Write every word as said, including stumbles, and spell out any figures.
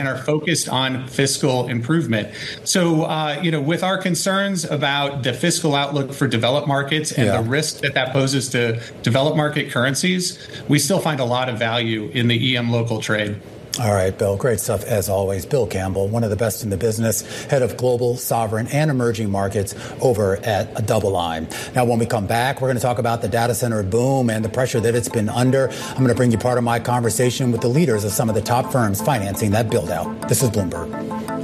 and are focused on fiscal improvement. So, uh, you know, with our concerns about the fiscal outlook for developed markets and yeah. the risk that that poses to developed market currencies, we still find a lot of value in the E M local trade. All right, Bill. Great stuff as always. Bill Campbell, one of the best in the business, head of global, sovereign, and emerging markets over at DoubleLine. Now, when we come back, we're going to talk about the data center boom and the pressure that it's been under. I'm going to bring you part of my conversation with the leaders of some of the top firms financing that build out. This is Bloomberg.